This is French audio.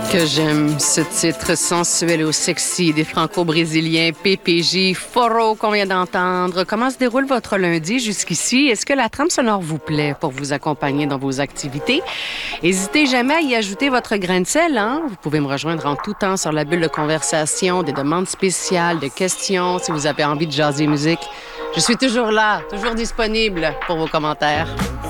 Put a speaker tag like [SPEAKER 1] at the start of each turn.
[SPEAKER 1] Que j'aime ce titre sensuel ou sexy des Franco-Brésiliens PPJ, Foro qu'on vient d'entendre. Comment se déroule votre lundi jusqu'ici? Est-ce que la trame sonore vous plaît pour vous accompagner dans vos activités? N'hésitez jamais à y ajouter votre grain de sel, hein? Vous pouvez me rejoindre en tout temps sur la bulle de conversation, des demandes spéciales, de questions, si vous avez envie de jaser musique. Je suis toujours là, toujours disponible pour vos commentaires.